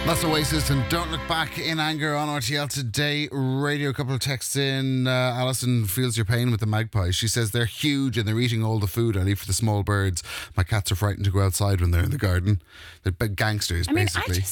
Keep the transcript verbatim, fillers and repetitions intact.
That's Oasis and Don't Look Back in Anger on R T L Today Radio. A couple of texts in. Uh, Alison feels your pain with the magpies. She says they're huge and they're eating all the food I leave for the small birds. My cats are frightened to go outside when they're in the garden. They're big gangsters, I mean, basically. I